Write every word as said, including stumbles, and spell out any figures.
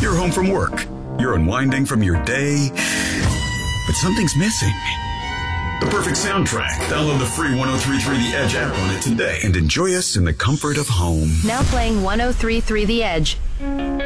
You're home from work. You're unwinding from your day, but something's missing. The perfect soundtrack. Download the free one oh three point three The Edge app on it today and enjoy us in the comfort of home. Now playing one oh three point three The Edge.